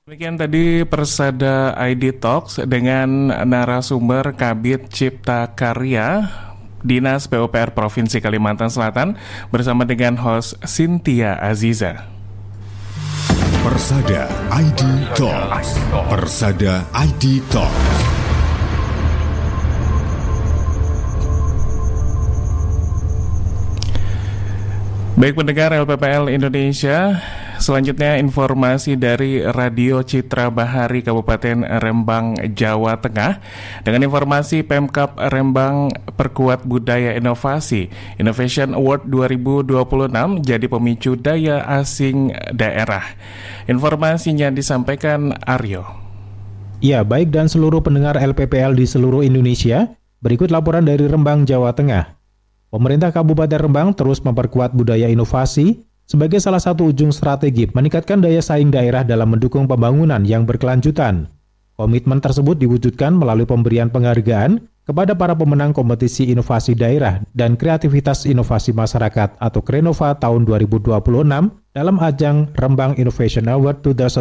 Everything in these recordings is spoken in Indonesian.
Demikian tadi Persada ID Talks dengan narasumber Kabid Cipta Karya Dinas PUPR Provinsi Kalimantan Selatan bersama dengan host Cynthia Aziza. Persada ID Talks. Persada ID Talks. Baik pendengar LPPL Indonesia, selanjutnya informasi dari Radio Citra Bahari Kabupaten Rembang, Jawa Tengah. Dengan informasi Pemkab Rembang perkuat budaya inovasi. Innovation Award 2026 jadi pemicu daya asing daerah. Informasinya disampaikan Aryo. Ya, baik dan seluruh pendengar LPPL di seluruh Indonesia, berikut laporan dari Rembang, Jawa Tengah. Pemerintah Kabupaten Rembang terus memperkuat budaya inovasi sebagai salah satu ujung strategi meningkatkan daya saing daerah dalam mendukung pembangunan yang berkelanjutan. Komitmen tersebut diwujudkan melalui pemberian penghargaan kepada para pemenang kompetisi inovasi daerah dan kreativitas inovasi masyarakat atau Krenova tahun 2026 dalam ajang Rembang Innovation Award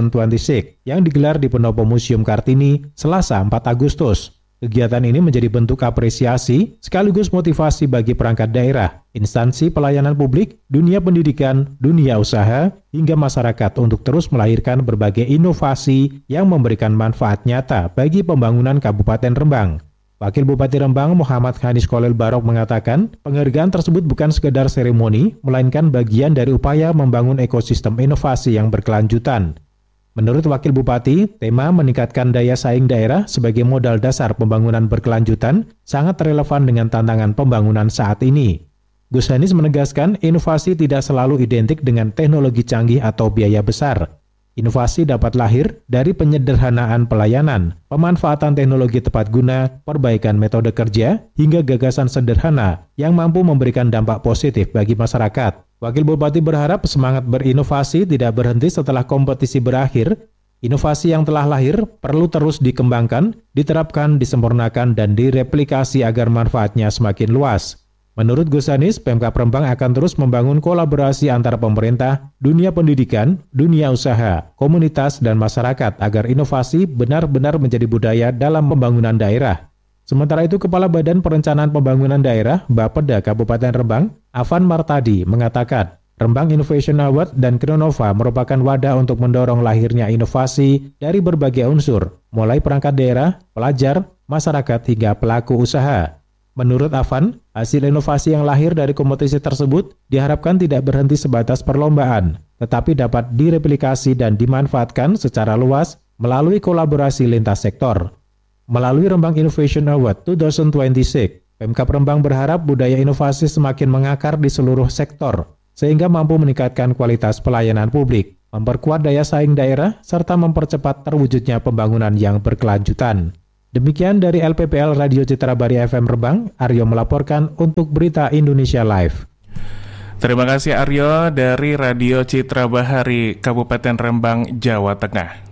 2026 yang digelar di Pendopo Museum Kartini Selasa 4 Agustus. Kegiatan ini menjadi bentuk apresiasi sekaligus motivasi bagi perangkat daerah, instansi pelayanan publik, dunia pendidikan, dunia usaha, hingga masyarakat untuk terus melahirkan berbagai inovasi yang memberikan manfaat nyata bagi pembangunan Kabupaten Rembang. Wakil Bupati Rembang Muhammad Hanis Kolil Barok mengatakan, penghargaan tersebut bukan sekedar seremoni, melainkan bagian dari upaya membangun ekosistem inovasi yang berkelanjutan. Menurut Wakil Bupati, tema meningkatkan daya saing daerah sebagai modal dasar pembangunan berkelanjutan sangat relevan dengan tantangan pembangunan saat ini. Gus Hanis menegaskan, inovasi tidak selalu identik dengan teknologi canggih atau biaya besar. Inovasi dapat lahir dari penyederhanaan pelayanan, pemanfaatan teknologi tepat guna, perbaikan metode kerja, hingga gagasan sederhana yang mampu memberikan dampak positif bagi masyarakat. Wakil Bupati berharap semangat berinovasi tidak berhenti setelah kompetisi berakhir. Inovasi yang telah lahir perlu terus dikembangkan, diterapkan, disempurnakan, dan direplikasi agar manfaatnya semakin luas. Menurut Gus Hanis, Pemkab Rembang akan terus membangun kolaborasi antara pemerintah, dunia pendidikan, dunia usaha, komunitas, dan masyarakat agar inovasi benar-benar menjadi budaya dalam pembangunan daerah. Sementara itu, Kepala Badan Perencanaan Pembangunan Daerah Bapeda Kabupaten Rembang, Afan Martadi, mengatakan, Rembang Innovation Award dan Krenova merupakan wadah untuk mendorong lahirnya inovasi dari berbagai unsur, mulai perangkat daerah, pelajar, masyarakat, hingga pelaku usaha. Menurut Afan, hasil inovasi yang lahir dari kompetisi tersebut diharapkan tidak berhenti sebatas perlombaan, tetapi dapat direplikasi dan dimanfaatkan secara luas melalui kolaborasi lintas sektor. Melalui Rembang Innovation Award 2026, Pemkab Rembang berharap budaya inovasi semakin mengakar di seluruh sektor, sehingga mampu meningkatkan kualitas pelayanan publik, memperkuat daya saing daerah, serta mempercepat terwujudnya pembangunan yang berkelanjutan. Demikian dari LPPL Radio Citra Bahari FM Rembang, Aryo melaporkan untuk Berita Indonesia Live. Terima kasih Aryo dari Radio Citra Bahari Kabupaten Rembang, Jawa Tengah.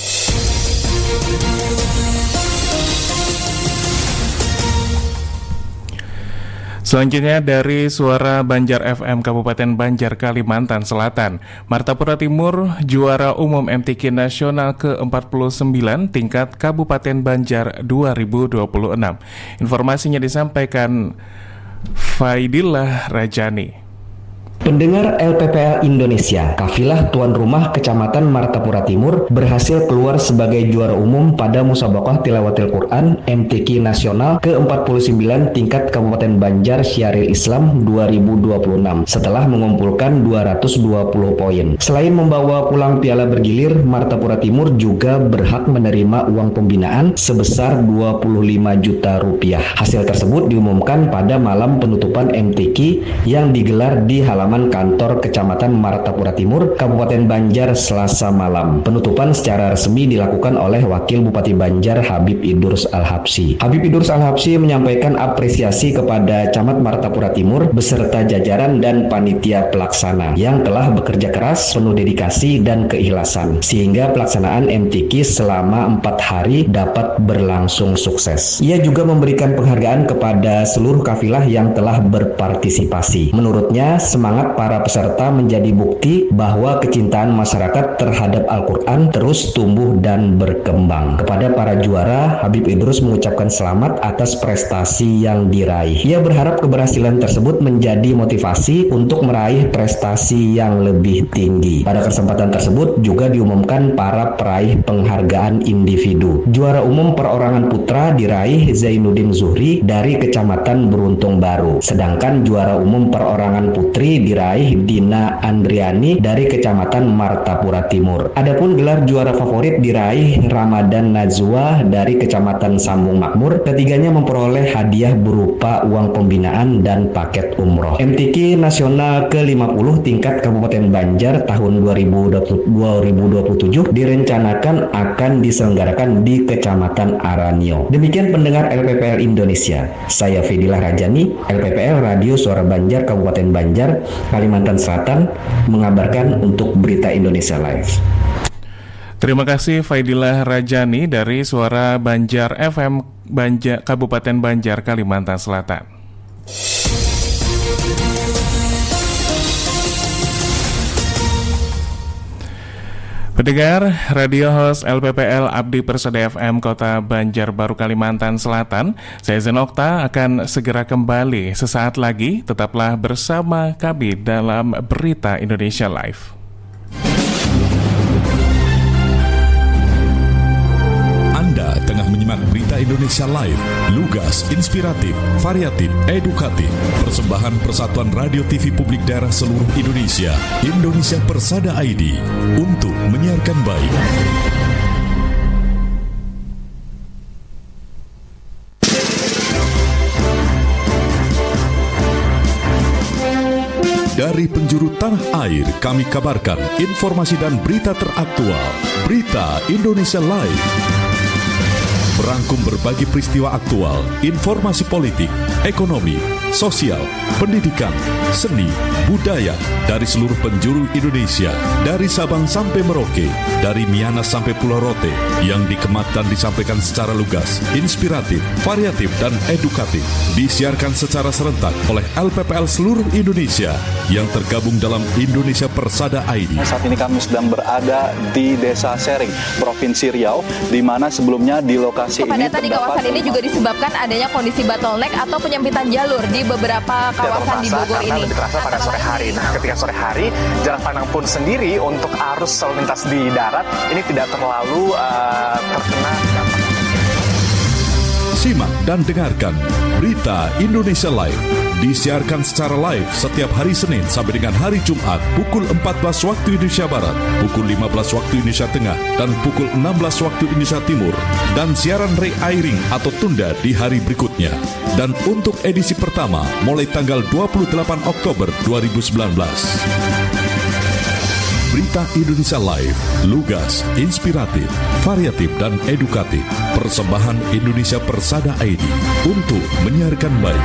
Selanjutnya dari Suara Banjar FM Kabupaten Banjar, Kalimantan Selatan. Martapura Timur juara umum MTQ Nasional ke-49 tingkat Kabupaten Banjar 2026. Informasinya disampaikan Faidillah Rajani. Pendengar LPPL Indonesia, kafilah tuan rumah Kecamatan Martapura Timur berhasil keluar sebagai juara umum pada Musabaqah Tilawatil Quran MTQ Nasional ke-49 tingkat Kabupaten Banjar Syariah Islam 2026 setelah mengumpulkan 220 poin. Selain membawa pulang piala bergilir, Martapura Timur juga berhak menerima uang pembinaan sebesar 25 juta rupiah. Hasil tersebut diumumkan pada malam penutupan MTQ yang digelar di halaman kantor Kecamatan Martapura Timur, Kabupaten Banjar Selasa malam. Penutupan secara resmi dilakukan oleh Wakil Bupati Banjar Habib Idrus Al-Habsyi. Habib Idrus Al-Habsyi menyampaikan apresiasi kepada Camat Martapura Timur beserta jajaran dan panitia pelaksana yang telah bekerja keras, penuh dedikasi dan keikhlasan sehingga pelaksanaan MTQ selama 4 hari dapat berlangsung sukses. Ia juga memberikan penghargaan kepada seluruh kafilah yang telah berpartisipasi. Menurutnya, semangat semangat para peserta menjadi bukti bahwa kecintaan masyarakat terhadap Al-Quran terus tumbuh dan berkembang. Kepada para juara, Habib Idrus mengucapkan selamat atas prestasi yang diraih. Ia berharap keberhasilan tersebut menjadi motivasi untuk meraih prestasi yang lebih tinggi. Pada kesempatan tersebut juga diumumkan para peraih penghargaan individu. Juara umum perorangan putra diraih Zainuddin Zuhri dari Kecamatan Beruntung Baru. Sedangkan juara umum perorangan putri diraih Dina Andriani dari Kecamatan Martapura Timur. Adapun gelar juara favorit diraih Ramadan Najwa dari Kecamatan Sambung Makmur. Ketiganya memperoleh hadiah berupa uang pembinaan dan paket umroh. MTQ Nasional ke-50 tingkat Kabupaten Banjar tahun 2027 direncanakan akan diselenggarakan di Kecamatan Aranyo. Demikian pendengar LPPL Indonesia. Saya Fedilah Rajani, LPPL Radio Suara Banjar Kabupaten Banjar, Kalimantan Selatan, mengabarkan untuk Berita Indonesia Live. Terima kasih Faidilah Rajani dari Suara Banjar FM Kabupaten Banjar, Kalimantan Selatan. Pendengar, radio host LPPL Abdi Persada FM Kota Banjarbaru, Kalimantan Selatan, saya Zen Okta akan segera kembali sesaat lagi. Tetaplah bersama kami dalam Berita Indonesia Live. Anda tengah menyimak Berita Indonesia Live, lugas, inspiratif, variatif, edukatif. Persembahan Persatuan Radio TV Publik Daerah seluruh Indonesia, Indonesia Persada ID, untuk menyiarkan baik. Dari penjuru tanah air, kami kabarkan informasi dan berita teraktual. Berita Indonesia Live merangkum berbagai peristiwa aktual, informasi politik, ekonomi, sosial, pendidikan, seni, budaya dari seluruh penjuru Indonesia, dari Sabang sampai Merauke, dari Miangas sampai Pulau Rote, yang dikemat dan disampaikan secara lugas, inspiratif, variatif, dan edukatif, disiarkan secara serentak oleh LPPL seluruh Indonesia yang tergabung dalam Indonesia Persada ID. Saat ini kami sedang berada di Desa Sering, Provinsi Riau, di mana sebelumnya di lokasi kepadatan di kawasan ini juga disebabkan adanya kondisi bottleneck atau penyempitan jalur di beberapa kawasan di Bogor ini. Lebih terasa pada sore hari. Nah, ketika sore hari, jarak pandang pun sendiri untuk arus lalu lintas di darat ini tidak terlalu terkena dampak. Simak dan dengarkan Berita Indonesia Live, disiarkan secara live setiap hari Senin sampai dengan hari Jumat pukul 14 waktu Indonesia Barat, pukul 15 waktu Indonesia Tengah, dan pukul 16 waktu Indonesia Timur, dan siaran re-airing atau tunda di hari berikutnya. Dan untuk edisi pertama mulai tanggal 28 Oktober 2019. Berita Indonesia Live, lugas, inspiratif, variatif, dan edukatif. Persembahan Indonesia Persada ID untuk menyiarkan baik.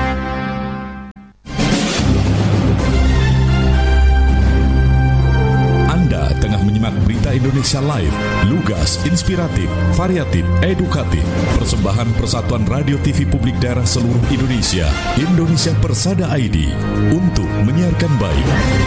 Anda tengah menyimak Berita Indonesia Live, lugas, inspiratif, variatif, edukatif. Persembahan Persatuan Radio TV Publik Daerah seluruh Indonesia, Indonesia Persada ID, untuk menyiarkan baik.